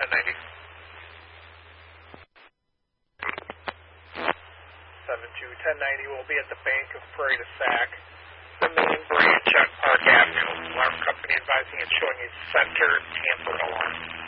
1090. 721090 will be at the bank of Prairie du Sac. The main branch on Park Avenue. Alarm company advising it's showing a center tamper alarm.